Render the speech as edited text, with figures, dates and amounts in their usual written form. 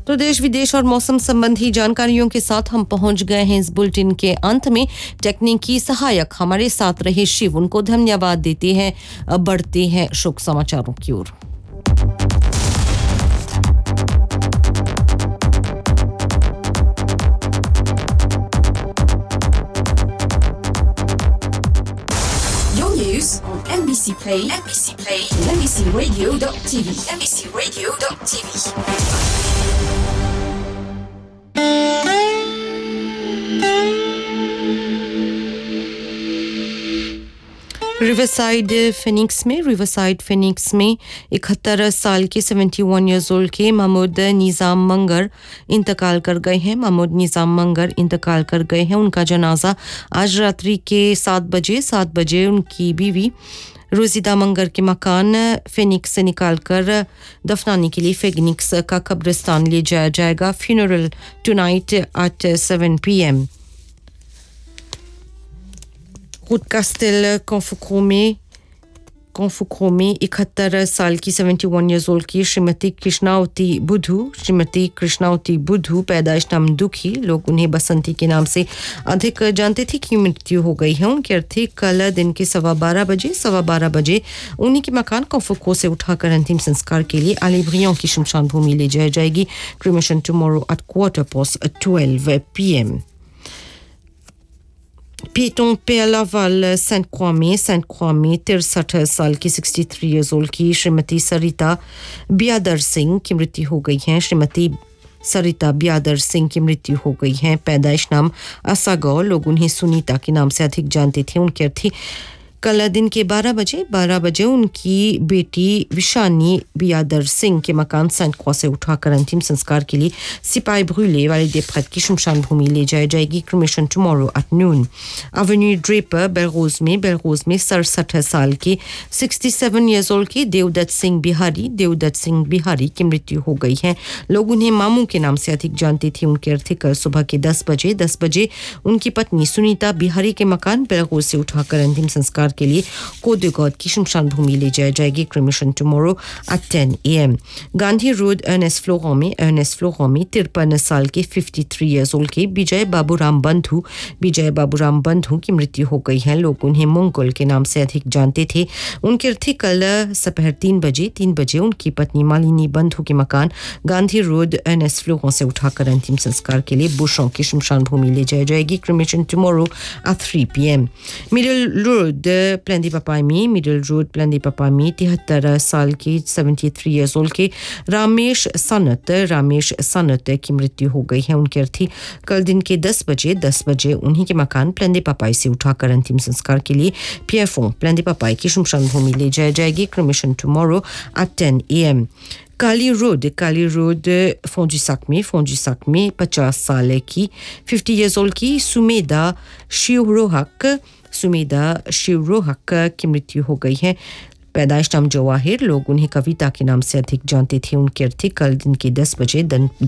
तो देश विदेश और मौसम संबंधी जानकारियों के साथ हम पहुंच गए हैं इस बुलेटिन के अंत में। तकनीकी सहायक हमारे साथ रहे शिव, उनको धन्यवाद देते हैं। अब बढ़ते हैं शोक समाचारों की ओर। On NBC Play, NBCRadio.tv, NBCRadio.tv. Riverside Phoenix में 71 साल के 71 ईयर्स ओल्ड के महमूद निज़ाम मंगर इंतकाल कर गए हैं। उनका जनाजा आज रात्रि के 7 बजे उनकी बीवी रोजिदा मंगर के मकान फिनिक्स से निकालकर दफनाने के लिए फिनिक्स का कब्रिस्तान ले जाया जाएगा। Funeral tonight at 7 PM। Route castle कॉन्फुक्रोमे 71 साल की 71 ईयर्स ओल्ड की श्रीमती कृष्णावती बुद्धू पैदाइश नाम दुखी, लोग उन्हें बसंती के नाम से अधिक जानते थे कि मृत्यु हो गई है। उनके अर्थी कल दिन के 12:15 बजे उन्हीं के मकान कॉन्फुक्रो से उठाकर अंतिम संस्कार के लिए आलिब्रियों की शमशान भूमि ले जाई जाएगी। Cremation tomorrow at 12:15 PM। Piéton Père Laval Sainte-Croix में 63 साल की 63 ईयर्स ओल्ड की श्रीमती सरिता बियादर सिंह की मृत्यु हो गई है। पैदाइश नाम असागौ, लोग उन्हें सुनीता के नाम से अधिक जानते थे। उनके अर्थी कल दिन के 12 बजे उनकी बेटी विशानी बियादर सिंह के मकान सेंट क्रॉस से उठाकर अंतिम संस्कार के लिए सिपाही ब्रूले वाले देफत की शमशान भूमि ले जाई जाएगी। Cremation tomorrow at noon. Avenue Draper Belrose में 67 साल के 67 ईयर्स ओल्ड के देवदत्त सिंह बिहारी की मृत्यु हो गई है। लोग उन्हें मामू के नाम से अधिक जानते थे। उनके अर्थी कल सुबह के 10 बजे उनकी पत्नी सुनीता बिहारी के मकान बेलरोज से उठाकर अंतिम संस्कार के लिए कोदगौद की शमशान भूमि ले जाई जाएगी। Cremation tomorrow at 10 AM। Gandhi road Ernest flora में 53 साल के 53 ईयर्स ओल्ड के विजय बाबूराम बंधु की मृत्यु हो गई है। लोग उन्हें मंगल के नाम से अधिक जानते थे। उनके अर्थी कल दोपहर 3 बजे उनकी पत्नी मालिनी बंधु के मकान गांधी रोड अर्नेस्ट फ्लोरा से उठाकर अंतिम संस्कार के लिए बुशों की शमशान भूमि ले जाई जाएगी। Cremation tomorrow at 3 PM। Middle road plan दी पापा में 73 साल की 73 ईयर्स ओल्ड के रामेश सनत की मृत्यु हो गई है। उनके अर्थी कल दिन के 10 बजे उन्हीं के मकान प्लान दी पापाई से उठाकर अंतिम संस्कार के लिए पीएफओ प्लान दी पापाई की शमशान भूमि ले जाई जाएगी। Cremation tomorrow at 10 AM। Kali road फोंजुसाक में 50 साल की 50 ईयर्स ओल्ड की सुमेदा शिवरोहक की मृत्यु हो गई है। पैदाइश नाम जवाहिर, लोग उन्हें कविता के नाम से अधिक जानते थे। उनके अर्थी कल दिन के 10